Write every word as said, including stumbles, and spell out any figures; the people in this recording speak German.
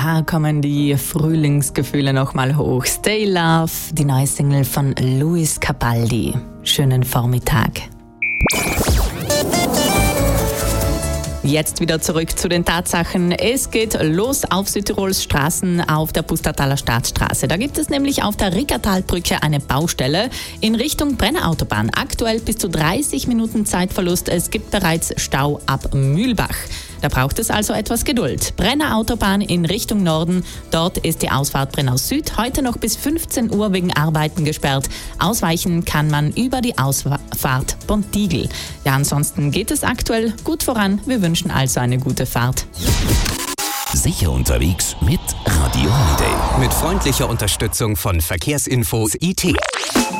Da kommen die Frühlingsgefühle nochmal hoch. Stay Love, die neue Single von Lewis Capaldi. Schönen Vormittag. Jetzt wieder zurück zu den Tatsachen. Es geht los auf Südtirols Straßen auf der Pustertaler Staatsstraße. Da gibt es nämlich auf der Rickertalbrücke eine Baustelle in Richtung Brennerautobahn. Aktuell bis zu dreißig Minuten Zeitverlust. Es gibt bereits Stau ab Mühlbach. Da braucht es also etwas Geduld. Brennerautobahn in Richtung Norden. Dort ist die Ausfahrt Brennau Süd heute noch bis fünfzehn Uhr wegen Arbeiten gesperrt. Ausweichen kann man über die Ausfahrt Pontigl. Ja, ansonsten geht es aktuell gut voran. Wir wünschen also eine gute Fahrt. Sicher unterwegs mit Radio Holiday. Mit freundlicher Unterstützung von Verkehrsinfo I T.